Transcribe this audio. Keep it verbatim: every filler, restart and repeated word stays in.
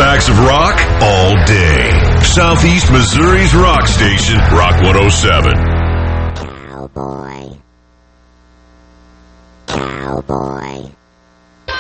packs of rock all day. Southeast Missouri's rock station, Rock one oh seven. Cowboy. Cowboy.